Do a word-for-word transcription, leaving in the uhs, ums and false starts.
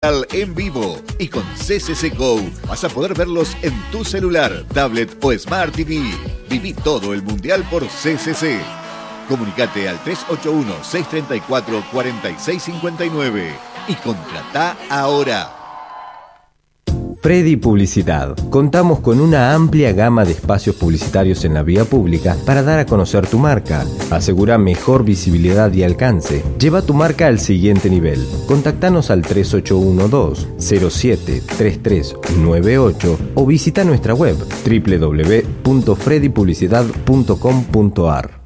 En vivo y con C C C Go vas a poder verlos en tu celular, tablet o Smart T V. Viví todo el mundial por C C C. Comunicate al tres ocho uno, seis tres cuatro, cuatro seis cinco nueve y contratá ahora. Freddy Publicidad. Contamos con una amplia gama de espacios publicitarios en la vía pública para dar a conocer tu marca. Asegura mejor visibilidad y alcance. Lleva tu marca al siguiente nivel. Contactanos al tres ocho uno dos, cero siete, tres tres nueve ocho o visita nuestra web doble u doble u doble u punto freddy publicidad punto com punto a r.